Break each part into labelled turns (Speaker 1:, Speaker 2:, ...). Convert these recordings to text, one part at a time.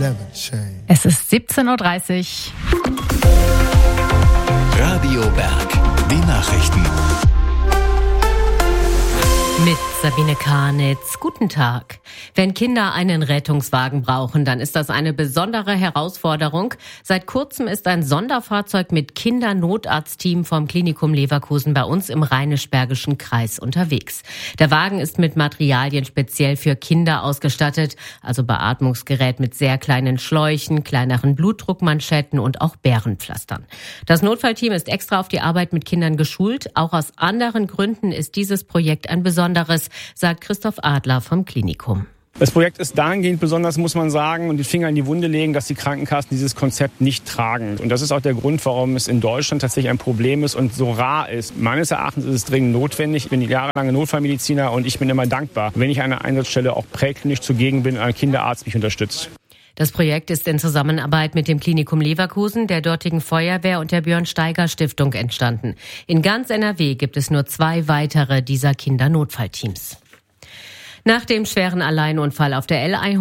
Speaker 1: never change.
Speaker 2: Es ist 17:30 Uhr.
Speaker 3: Radio Berg, die Nachrichten.
Speaker 4: Mit Sabine Karnitz. Guten Tag. Wenn Kinder einen Rettungswagen brauchen, dann ist das eine besondere Herausforderung. Seit kurzem ist ein Sonderfahrzeug mit Kindernotarztteam vom Klinikum Leverkusen bei uns im Rheinisch-Bergischen Kreis unterwegs. Der Wagen ist mit Materialien speziell für Kinder ausgestattet, also Beatmungsgerät mit sehr kleinen Schläuchen, kleineren Blutdruckmanschetten und auch Bärenpflastern. Das Notfallteam ist extra auf die Arbeit mit Kindern geschult. Auch aus anderen Gründen ist dieses Projekt ein besonderes, sagt Christoph Adler vom Klinikum.
Speaker 5: Das Projekt ist dahingehend besonders, muss man sagen, und die Finger in die Wunde legen, dass die Krankenkassen dieses Konzept nicht tragen. Und das ist auch der Grund, warum es in Deutschland tatsächlich ein Problem ist und so rar ist. Meines Erachtens ist es dringend notwendig. Ich bin jahrelange Notfallmediziner und ich bin immer dankbar, wenn ich an einer Einsatzstelle auch präklinisch zugegen bin und ein Kinderarzt mich unterstützt.
Speaker 4: Das Projekt ist in Zusammenarbeit mit dem Klinikum Leverkusen, der dortigen Feuerwehr und der Björn-Steiger-Stiftung entstanden. In ganz NRW gibt es nur 2 weitere dieser Kindernotfallteams. Nach dem schweren Alleinunfall auf der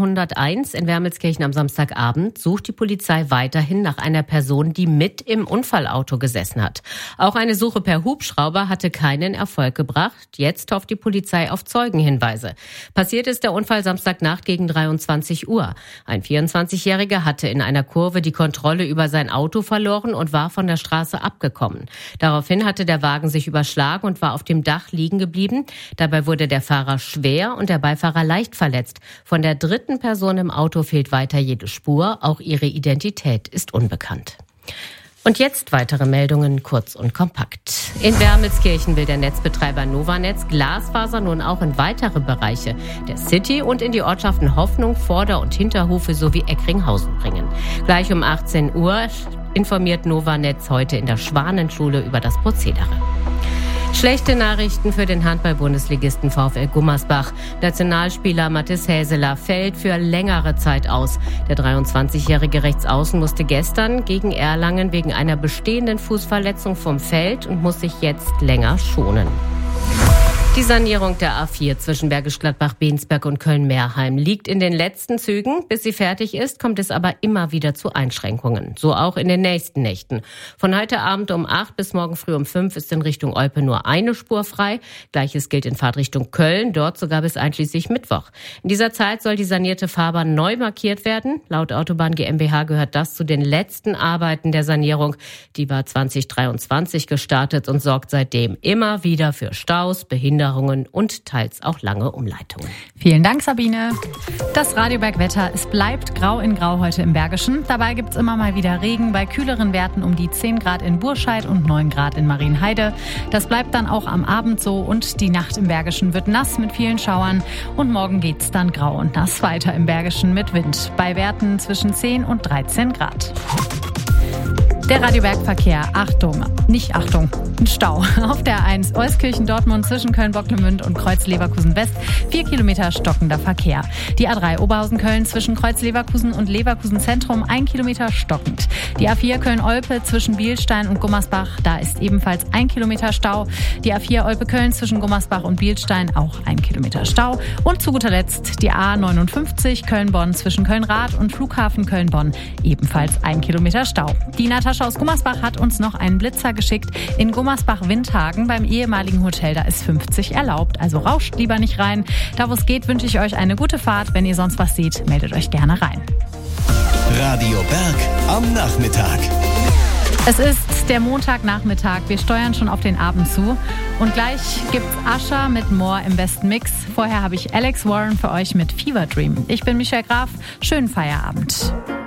Speaker 4: L101 in Wermelskirchen am Samstagabend sucht die Polizei weiterhin nach einer Person, die mit im Unfallauto gesessen hat. Auch eine Suche per Hubschrauber hatte keinen Erfolg gebracht. Jetzt hofft die Polizei auf Zeugenhinweise. Passiert ist der Unfall Samstagnacht gegen 23 Uhr. Ein 24-Jähriger hatte in einer Kurve die Kontrolle über sein Auto verloren und war von der Straße abgekommen. Daraufhin hatte der Wagen sich überschlagen und war auf dem Dach liegen geblieben. Dabei wurde der Fahrer schwer und der Beifahrer leicht verletzt. Von der dritten Person im Auto fehlt weiter jede Spur. Auch ihre Identität ist unbekannt. Und jetzt weitere Meldungen, kurz und kompakt. In Wermelskirchen will der Netzbetreiber Novanetz Glasfaser nun auch in weitere Bereiche der City und in die Ortschaften Hoffnung, Vorder- und Hinterhufe sowie Eckringhausen bringen. Gleich um 18 Uhr informiert Novanetz heute in der Schwanenschule über das Prozedere. Schlechte Nachrichten für den Handball-Bundesligisten VfL Gummersbach. Nationalspieler Mathis Häseler fällt für längere Zeit aus. Der 23-jährige Rechtsaußen musste gestern gegen Erlangen wegen einer bestehenden Fußverletzung vom Feld und muss sich jetzt länger schonen. Die Sanierung der A4 zwischen Bergisch Gladbach, Bensberg und Köln-Meerheim liegt in den letzten Zügen. Bis sie fertig ist, kommt es aber immer wieder zu Einschränkungen. So auch in den nächsten Nächten. Von heute Abend um 8 bis morgen früh um 5 ist in Richtung Olpe nur eine Spur frei. Gleiches gilt in Fahrtrichtung Köln, dort sogar bis einschließlich Mittwoch. In dieser Zeit soll die sanierte Fahrbahn neu markiert werden. Laut Autobahn GmbH gehört das zu den letzten Arbeiten der Sanierung. Die war 2023 gestartet und sorgt seitdem immer wieder für Staus, Behinderungen und teils auch lange Umleitungen.
Speaker 2: Vielen Dank, Sabine. Das Radioberg-Wetter, es bleibt grau in grau heute im Bergischen. Dabei gibt es immer mal wieder Regen bei kühleren Werten um die 10 Grad in Burscheid und 9 Grad in Marienheide. Das bleibt dann auch am Abend so und die Nacht im Bergischen wird nass mit vielen Schauern. Und morgen geht's dann grau und nass weiter im Bergischen mit Wind bei Werten zwischen 10 und 13 Grad. Der Radioberg-Verkehr, Achtung, ein Stau. Auf der A1 Euskirchen-Dortmund zwischen Köln-Bocklemünd und Kreuz-Leverkusen-West 4 Kilometer stockender Verkehr. Die A3 Oberhausen-Köln zwischen Kreuz-Leverkusen und Leverkusen-Zentrum 1 Kilometer stockend. Die A4 Köln-Olpe zwischen Bielstein und Gummersbach, da ist ebenfalls 1 Kilometer Stau. Die A4 Olpe-Köln zwischen Gummersbach und Bielstein auch 1 Kilometer Stau. Und zu guter Letzt die A59 Köln-Bonn zwischen Köln-Rath und Flughafen Köln-Bonn, ebenfalls 1 Kilometer Stau. Die Natascha aus Gummersbach hat uns noch einen Blitzer geschickt. In Gummersbach-Windhagen beim ehemaligen Hotel, da ist 50 erlaubt. Also rauscht lieber nicht rein. Da wo es geht, wünsche ich euch eine gute Fahrt. Wenn ihr sonst was seht, meldet euch gerne rein.
Speaker 3: Radio Berg am Nachmittag.
Speaker 2: Es ist der Montagnachmittag. Wir steuern schon auf den Abend zu. Und gleich gibt's Usher mit More im besten Mix. Vorher habe ich Alex Warren für euch mit Fever Dream. Ich bin Michael Graf. Schönen Feierabend.